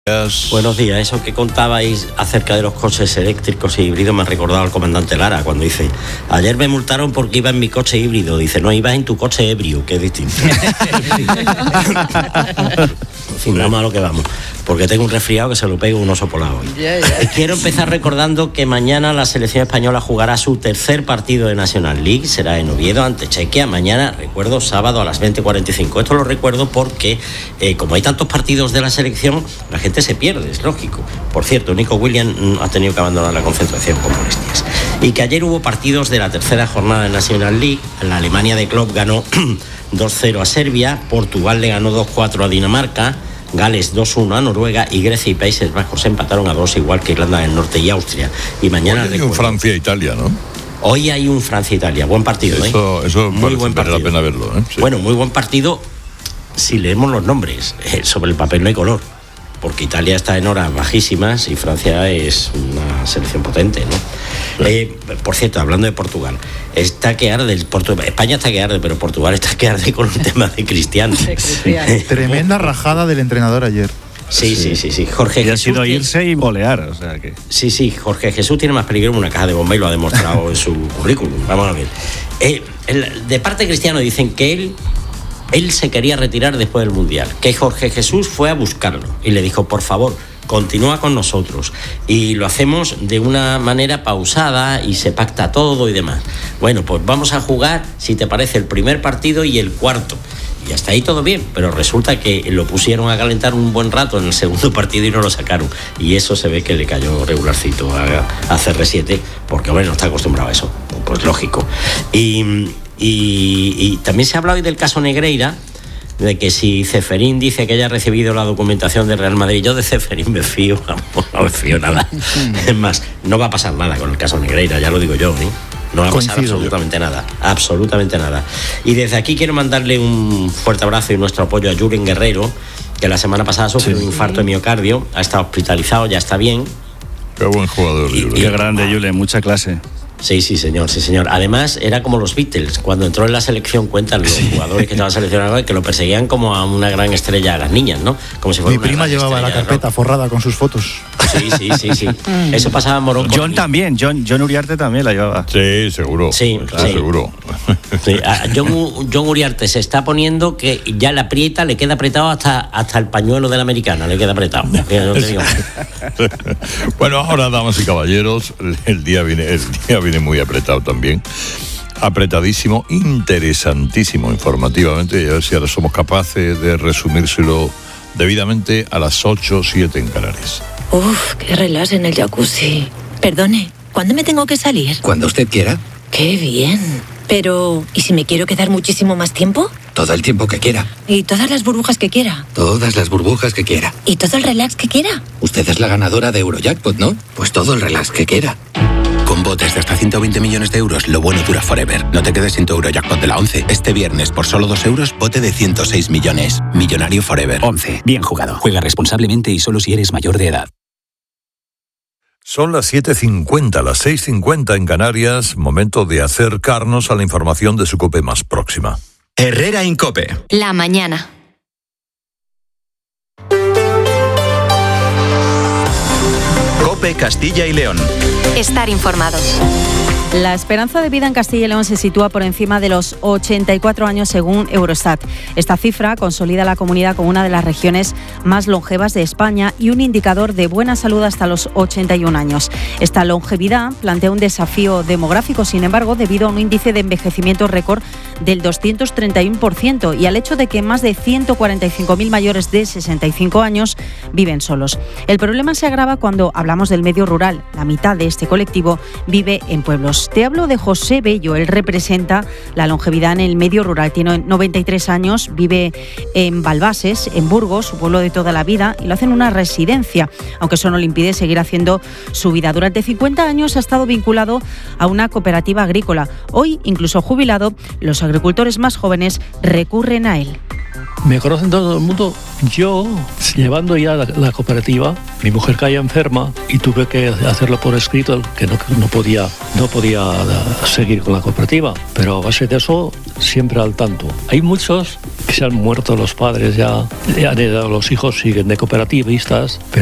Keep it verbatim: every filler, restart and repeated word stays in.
Buenos días. Eso que contabais acerca de los coches eléctricos y híbridos me ha recordado al comandante Lara cuando dice: ayer me multaron porque iba en mi coche híbrido. Dice: no, ibas en tu coche ebrio, que es distinto. En fin, vamos a lo que vamos, porque tengo un resfriado que se lo pego un oso polar hoy. Yeah, yeah. Quiero empezar recordando que mañana la selección española jugará su tercer partido de National League. Será en Oviedo ante Chequia. Mañana, recuerdo, sábado a las veinte cuarenta y cinco. Esto lo recuerdo porque eh, como hay tantos partidos de la selección, la gente se pierde, es lógico. Por cierto, Nico Williams ha tenido que abandonar la concentración con molestias. Y que ayer hubo partidos de la tercera jornada de National League. La Alemania de Klopp ganó dos cero a Serbia, Portugal le ganó dos cuatro a Dinamarca, Gales dos uno a Noruega y Grecia y Países Bajos empataron a dos, igual que Irlanda del Norte y Austria. Y mañana hoy hay un Francia-Italia, ¿no? Hoy hay un Francia-Italia, buen partido, eso, ¿eh? Eso muy buen partido. Vale la pena verlo, ¿eh? Sí. Bueno, muy buen partido si leemos los nombres. Eh, sobre el papel no hay color, porque Italia está en horas bajísimas y Francia es una selección potente, ¿no? Sí. Eh, por cierto, hablando de Portugal, está que arde, el Portu- España está que arde, pero Portugal está que arde con el tema de Cristiano. Tremenda rajada del entrenador ayer. Sí, sí, sí, sí. Jorge y Jesús ha sido tiene... irse y volear, o sea que... Sí, sí, Jorge Jesús tiene más peligro que una caja de bomba y lo ha demostrado en su currículum. Vamos a ver. Eh, el, de parte de Cristiano dicen que él... Él se quería retirar después del Mundial, que Jorge Jesús fue a buscarlo y le dijo: por favor, continúa con nosotros. Y lo hacemos de una manera pausada y se pacta todo y demás. Bueno, pues vamos a jugar, si te parece, el primer partido y el cuarto. Y hasta ahí todo bien, pero resulta que lo pusieron a calentar un buen rato en el segundo partido y no lo sacaron. Y eso se ve que le cayó regularcito a, a C R siete, porque, hombre, no está acostumbrado a eso. Pues lógico. Y... Y, y también se ha hablado hoy del caso Negreira, de que si Ceferín dice que haya recibido la documentación del Real Madrid, yo de Ceferín me fío, no me fío nada. Es más, no va a pasar nada con el caso Negreira, ya lo digo yo, ¿eh? No va a pasar Coincido. absolutamente nada, absolutamente nada. Y desde aquí quiero mandarle un fuerte abrazo y nuestro apoyo a Julen Guerrero, que la semana pasada sufrió sí. un infarto de miocardio, ha estado hospitalizado, ya está bien. Qué buen jugador, y, Qué grande, Julen, mucha clase. Sí, sí, señor, sí, señor. Además, era como los Beatles. Cuando entró en la selección, cuentan los sí. jugadores que estaban seleccionados que lo perseguían como a una gran estrella a las niñas, ¿no? Como si fuera Mi prima llevaba la carpeta forrada con sus fotos. Sí, sí, sí, sí. Eso pasaba en Morón. John también, John, John Uriarte también la llevaba. Sí, seguro. Sí, claro. sí. seguro. Sí. A John, John Uriarte se está poniendo que ya la aprieta, le queda apretado hasta, hasta el pañuelo de la americana, le queda apretado. No te digo. Bueno, ahora, damas y caballeros, el día viene, el día viene muy apretado también. Apretadísimo, interesantísimo informativamente, y a ver si ahora somos capaces de resumírselo debidamente a las ocho o siete en Canarias. Uf, qué relax en el jacuzzi. Perdone, ¿cuándo me tengo que salir? Cuando usted quiera. Qué bien. Pero, ¿y si me quiero quedar muchísimo más tiempo? Todo el tiempo que quiera. ¿Y todas las burbujas que quiera? Todas las burbujas que quiera. ¿Y todo el relax que quiera? Usted es la ganadora de Eurojackpot, ¿no? Pues todo el relax que quiera. Con botes de hasta ciento veinte millones de euros, lo bueno dura forever. No te quedes sin tu Eurojackpot de la once. Este viernes, por solo dos euros, bote de ciento seis millones. Millonario forever. once. Bien jugado. Juega responsablemente y solo si eres mayor de edad. Son las siete cincuenta, las seis cincuenta en Canarias. Momento de acercarnos a la información de su COPE más próxima. Herrera en COPE. La mañana. COPE Castilla y León. Estar informados. La esperanza de vida en Castilla y León se sitúa por encima de los ochenta y cuatro años según Eurostat. Esta cifra consolida la comunidad como una de las regiones más longevas de España y un indicador de buena salud hasta los ochenta y un años. Esta longevidad plantea un desafío demográfico, sin embargo, debido a un índice de envejecimiento récord del doscientos treinta y uno por ciento y al hecho de que más de ciento cuarenta y cinco mil mayores de sesenta y cinco años viven solos. El problema se agrava cuando hablamos del medio rural. La mitad de este colectivo vive en pueblos. Te hablo de José Bello, él representa la longevidad en el medio rural. Tiene noventa y tres años, vive en Balbases, en Burgos, su pueblo de toda la vida, y lo hace en una residencia, aunque eso no le impide seguir haciendo su vida. Durante cincuenta años ha estado vinculado a una cooperativa agrícola. Hoy, incluso jubilado, los agricultores más jóvenes recurren a él. Me conocen todo el mundo. Yo, llevando ya la, la cooperativa, mi mujer caía enferma y tuve que hacerlo por escrito, que no, no podía, no podía seguir con la cooperativa. Pero a base de eso, siempre al tanto. Hay muchos que se han muerto los padres ya, ya han heredado los hijos, siguen de cooperativistas, pero